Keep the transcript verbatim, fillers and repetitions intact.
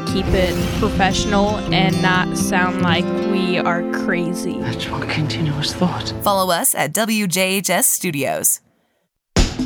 keep it professional and not sound like we are crazy. That's one continuous thought. Follow us at W J H S Studios.